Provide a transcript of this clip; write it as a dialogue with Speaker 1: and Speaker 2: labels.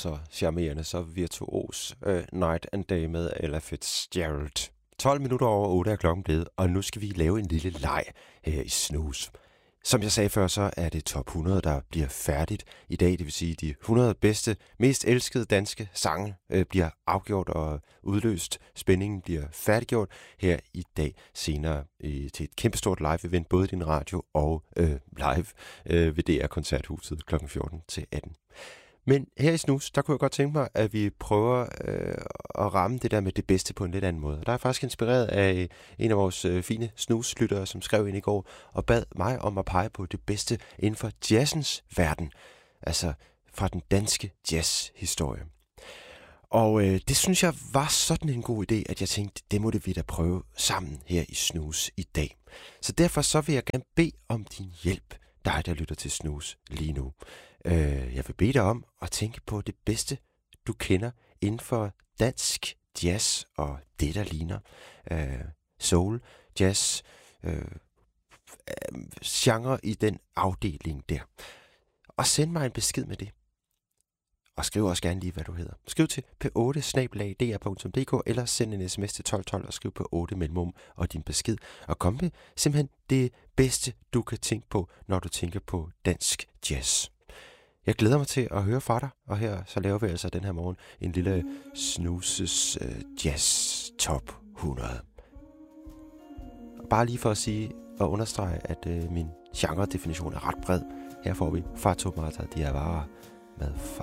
Speaker 1: så charmerende, så virtuos. Night and Day med Ella Fitzgerald. 12 minutter over 8 er klokken blevet, og nu skal vi lave en lille leg her i Snooze. Som jeg sagde før, så er det top 100, der bliver færdigt i dag. Det vil sige, de 100 bedste, mest elskede danske sange bliver afgjort og udløst. Spændingen bliver færdiggjort her i dag senere til et kæmpestort live-event, både i din radio og live ved DR Koncerthuset kl. 14 til 18. Men her i Snooze, der kunne jeg godt tænke mig, at vi prøver at ramme det der med det bedste på en lidt anden måde. Der er faktisk inspireret af en af vores fine Snooze-lyttere, som skrev ind i går og bad mig om at pege på det bedste inden for jazzens verden. Altså fra den danske jazzhistorie. Og det synes jeg var sådan en god idé, at jeg tænkte, det må det vi da prøve sammen her i Snooze i dag. Så derfor så vil jeg gerne bede om din hjælp, dig der lytter til Snooze lige nu. Jeg vil bede dig om at tænke på det bedste, du kender inden for dansk jazz og det, der ligner soul, jazz, genre i den afdeling der. Og send mig en besked med det. Og skriv også gerne lige, hvad du hedder. Skriv til p8@dr.dk eller send en sms til 1212 og skriv på 8 mellemrum og din besked. Og kom med simpelthen det bedste, du kan tænke på, når du tænker på dansk jazz. Jeg glæder mig til at høre fra dig, og her så laver vi altså den her morgen en lille Snoozes Jazz Top 100. Bare lige for at sige og understrege, at min genre-definition er ret bred. Her får vi Fatoumata Diawara med